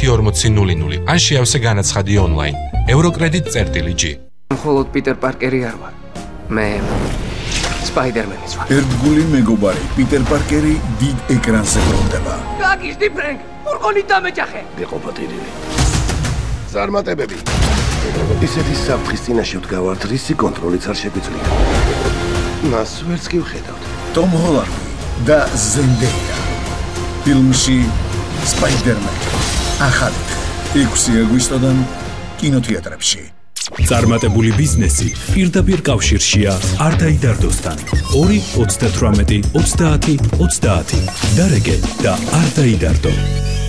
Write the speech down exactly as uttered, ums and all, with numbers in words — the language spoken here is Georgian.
ათი ორმოცი ნული ნული. ან შეავსე განაცხადი ონლაინ. Eurocredit წერტილი G. მხოლოდ პიტერ პარკერი არ ვარ. მე სპაიდერმენის ვარ. ერთგული მეგობარი პიტერ პარკერი დიდ ეკრანზე ბრუნდება. გაგიზდი ფრენკ, ფურგონით დამეჯახე. გეყოფატირილი. ზარმატებები. ისეთი საფრთხის წინაშე ვდგავართ, რისი კონტროლიც არ შეგვიძლია. მას ვერც კი ვხედავთ. ტომ ჰოლანდი და ზენდეია. ფილმში სპაიდერმენი. ახალი ექვსი აგვისტოდან კინოთეატრებში. წარმატებული ბიზნესი პირდაპირ კავშირშია არტაიდარდოსთან. ორი ოცდათვრამეტი ოცდაათი ოცდაათი. დარეგე და არტაიდარდო.